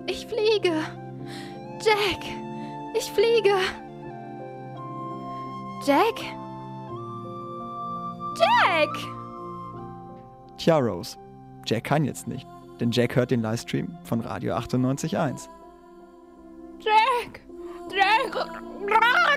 Ich fliege. Jack, ich fliege. Jack? Jack! Tja, Rose, Jack kann jetzt nicht, denn Jack hört den Livestream von Radio 98.1. Jack! Jack!